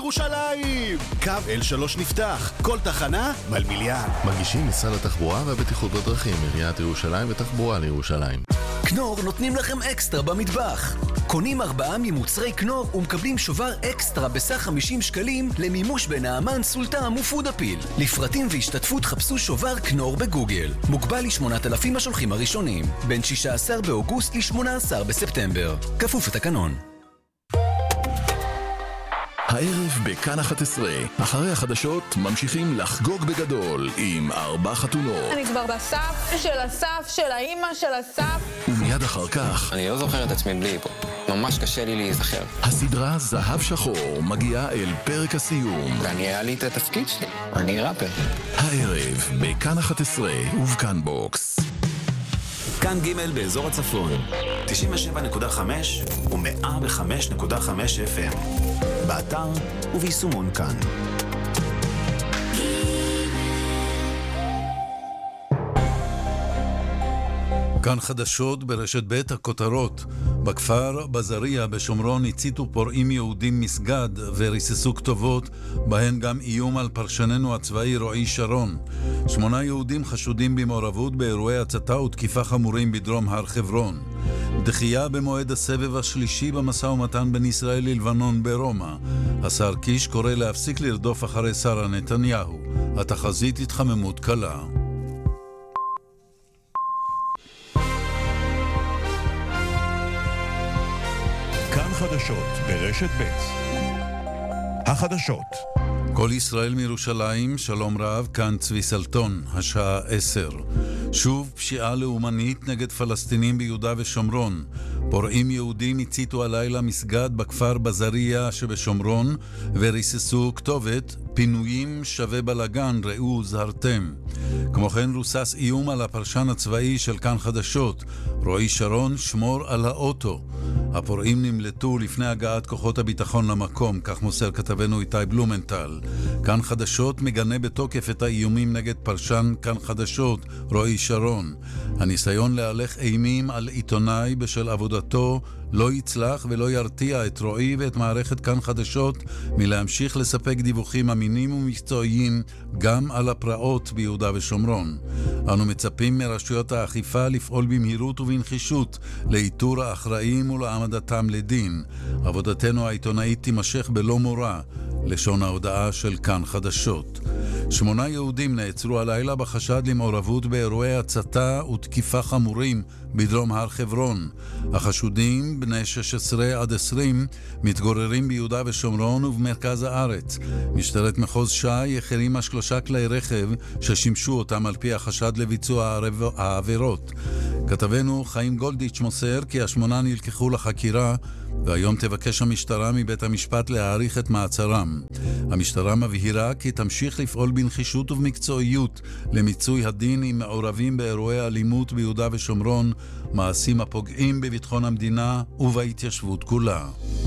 ירושלים! קו L3 נפתח, כל תחנה מלמיליאן. מגישים משרד התחבורה והבטיחות בדרכים, עיריית ירושלים ותחבורה לירושלים. כנור נותנים לכם אקסטרה במטבח. קונים 4 ממוצרי כנור ומקבלים שובר אקסטרה בסך 50 שקלים למימוש בנעמן, סולטם ופודאפיל. לפרטים והשתתפות חפשו שובר כנור בגוגל. מוגבל ל8,000 השולחים הראשונים. בין 16 באוגוסט ל18 בספטמבר. כפוף לתקנון. הערב בכאן 11, אחרי החדשות ממשיכים לחגוג בגדול עם 4 חתונות. אני כבר בסף של הסף של האמא של הסף. ומיד אחר כך אני לא זוכר את עצמי בלי היפופ. ממש קשה לי להיזכר. הסדרה זהב שחור מגיעה אל פרק הסיום. ואני היה לי את התפקיד שלי. אני ראפר. הערב בכאן 11 ובכאן בוקס. כאן ג' באזור הצפון 97.5 ו105.5 FM באתר וביישומון כאן. כאן חדשות ברשת ב' הכותרות. בכפר בזריה בשומרון הציתו פורעים יהודים מסגד וריססו כתובות, בהן גם איום על פרשננו הצבאי רועי שרון. 8 יהודים חשודים במעורבות באירועי הצתה ותקיפה חמורים בדרום הר חברון. דחייה במועד הסבב השלישי במשא ומתן בין ישראל ללבנון ברומא. השר קיש קורא להפסיק לרדוף אחרי שרה נתניהו. התחזית התחממות קלה. כאן חדשות ברשת ב'. החדשות. כל ישראל מירושלים, שלום רב, כאן צבי סלטון, השעה 10. שוב פשיעה לאומנית נגד פלסטינים ביהודה ושומרון. פורעים יהודים הציתו הלילה מסגד בכפר בזריה שבשומרון וריססו כתובת פינויים שווה בלגן, ראו זהרתם. כמו כן רוסס איום על הפרשן הצבאי של כאן חדשות, רועי שרון, שמור על האוטו. הפורעים נמלטו לפני הגעת כוחות הביטחון למקום, כך מוסר כתבנו איתי בלומנטל. כאן חדשות מגנה בתוקף את האיומים נגד פרשן כאן חדשות, רועי שרון. הניסיון להלך אימים על עיתונאי בשל עבודתו לא יצלח ולא ירתיע את רועי ואת מערכת כאן חדשות מלהמשיך לספק דיווחים אמינים ומקצועיים גם על הפרעות ביהודה ושומרון. אנו מצפים מרשויות האכיפה לפעול במהירות ובנחישות לאיתור האחראים ולהעמדתם לדין. עבודתנו העיתונאית תימשך בלא מורא, לשון ההודעה של כאן חדשות. 8 יהודים נעצרו הלילה בחשד למעורבות באירועי הצתה ותקיפה חמורים בדרום הר חברון. החשודים, בני 16 עד 20, מתגוררים ביהודה ושומרון ובמרכז הארץ. משטרת מחוז ש"י החרימה 3 כלי רכב ששימשו אותם על פי החשד לביצוע העבירות. כתבנו חיים גולדיץ' מוסר כי 8 נלקחו לחקירה, והיום תבקש המשטרה מבית המשפט להאריך את מעצרם. המשטרה מבהירה כי תמשיך לפעול בנחישות ובמקצועיות למיצוי הדין עם מעורבים באירועי אלימות ביהודה ושומרון, מעשים הפוגעים בביטחון המדינה ובהתיישבות כולה.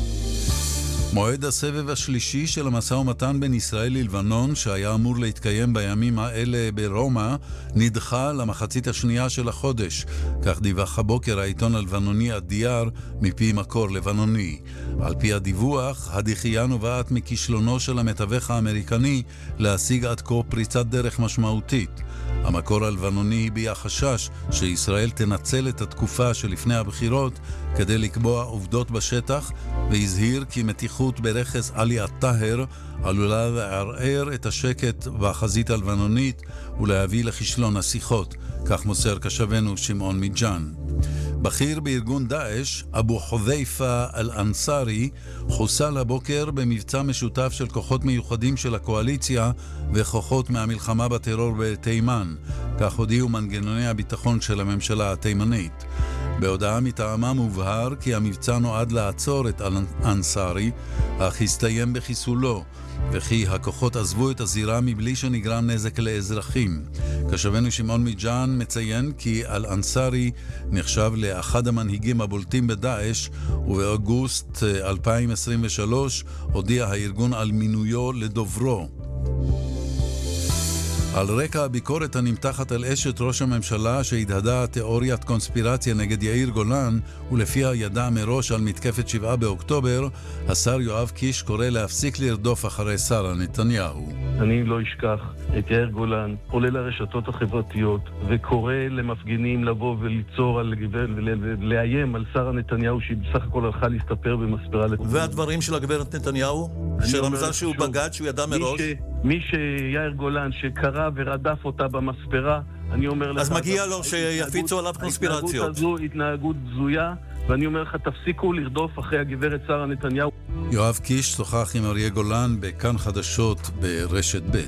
מועד הסבב השלישי של המשא ומתן בין ישראל ללבנון, שהיה אמור להתקיים בימים האלה ברומא, נדחה למחצית השנייה של החודש. כך דיווח הבוקר העיתון הלבנוני הדייר מפי מקור לבנוני. על פי הדיווח, הדחייה נובעת מכישלונו של המתווך האמריקני להשיג עד כה פריצת דרך משמעותית. המקור הלבנוני הביע חשש שישראל תנצל את התקופה שלפני הבחירות כדי לקבוע עובדות בשטח, והזהיר כי מתיחות ברכס עלי הטהר עלולה לערער את השקט בחזית הלבנונית ולהביא לכישלון השיחות, כך מוסר קשבנו שמעון מיג'אן. בכיר בארגון דאעש, אבו חוד'ייפה אל-אנסארי, חוסל הבוקר במבצע משותף של כוחות מיוחדים של הקואליציה וכוחות מהמלחמה בטרור בתימן, כך הודיעו מנגנוני הביטחון של הממשלה התימנית. בהודעה מטעמם הובהר כי המבצע נועד לעצור את אל-אנסארי, אך הסתיים בחיסולו, וכי הכוחות עזבו את הזירה מבלי שנגרם נזק לאזרחים. קשבנו שמעון מיג'אן מציין כי אל-אנסארי נחשב לאחד המנהיגים הבולטים בדאעש, ובאוגוסט 2023 הודיע הארגון על מינויו לדוברו. על רקע הביקורת הנמתחת על אשת ראש הממשלה שהתהדה תיאוריית קונספירציה נגד יאיר גולן ולפיה ידע מראש על מתקפת 7 באוקטובר, השר יואב קיש קורא להפסיק לרדוף אחרי שרה נתניהו. אני לא אשכח את יאיר גולן עולה לרשתות החברתיות וקורא למפגינים לבוא וליצור על גברת ולאיים על שרה נתניהו שהיא בסך הכל הלכה להסתפר במספרה. והדברים של הגברת נתניהו שרמזה שהוא בגד שהוא ידע מראש? מי שיאיר גולן שקרא ורדף אותה במספרה, אני אומר לך... אז מגיע לו שיפיצו עליו קונספירציות. ההתנהגות הזו התנהגות זויה, ואני אומר לך, תפסיקו לרדוף אחרי הגברת שרה נתניהו. יואב קיש שוחח עם אריה גולן בכאן חדשות ברשת ב'.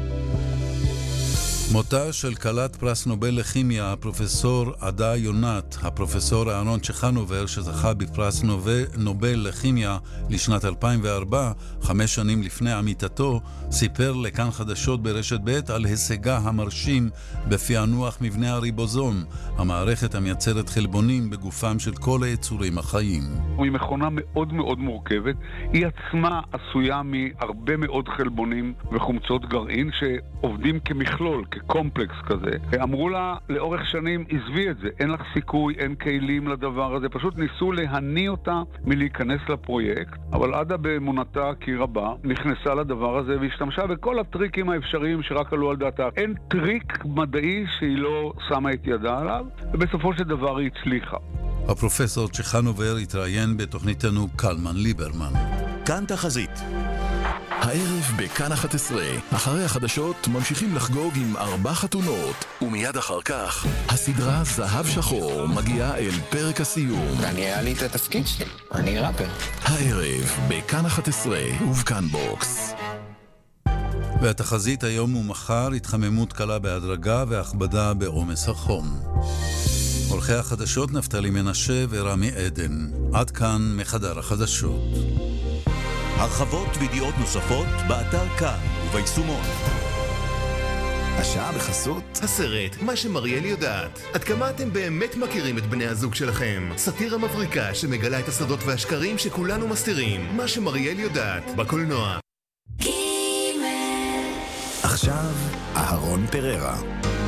מותה של כלת פרס נובל לכימיה, הפרופסור עדה יונת, הפרופסור אהרון צ'חנובר, שזכה בפרס נובל לכימיה לשנת 2004, 5 שנים לפני עמיתתו, סיפר לכאן חדשות ברשת ב' על הישגה המרשים בפענוח מבנה הריבוזום, המערכת המייצרת חלבונים בגופם של כל היצורים החיים. היא מכונה מאוד מאוד מורכבת, היא עצמה עשויה מהרבה מאוד חלבונים וחומצות גרעין שעובדים כמכלול, כקומפלקס כזה. אמרו לה לאורך שנים, עזבי את זה, אין לך סיכוי, אין כלים לדבר הזה, פשוט ניסו להניע אותה מלהיכנס לפרויקט, אבל עדה באמונתה כי רבה נכנסה לדבר הזה והשתמשה בכל הטריקים האפשריים שרק עלו על דעתה. אין טריק מדעי שהיא לא שמה את ידה עליו, ובסופו של דבר היא הצליחה. הפרופסור צ'חנובר התראיין בתוכניתנו קלמן ליברמן. כאן תחזית. הערב בכאן 11, אחרי החדשות ממשיכים לחגוג עם 4 חתונות, ומיד אחר כך הסדרה זהב שחור מגיעה אל פרק הסיום. היה לי את התפקיד שלי, אני ראפר. הערב בכאן 11 ובכאן בוקס. והתחזית היום ומחר התחממות קלה בהדרגה והכבדה בעומס החום. עורכי החדשות נפתלי מנשה ורמי עדן. עד כאן מחדר החדשות. הרחבות וידיעות נוספות באתר כאן וביישומון. השעה בחסות הסרט מה שמריאל יודעת. עד כמה אתם באמת מכירים את בני הזוג שלכם? סאטירה מבריקה שמגלה את הסודות והשקרים שכולנו מסתירים. מה שמריאל יודעת בקולנוע. עכשיו אהרון פררה.